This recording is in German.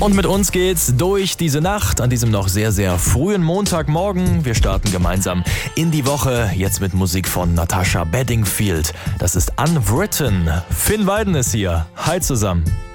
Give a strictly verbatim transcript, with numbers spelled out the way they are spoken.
Und mit uns geht's durch diese Nacht an diesem noch sehr, sehr frühen Montagmorgen. Wir starten gemeinsam in die Woche, jetzt mit Musik von Natasha Bedingfield. Das ist Unwritten. Finn Weiden ist hier. Hi zusammen.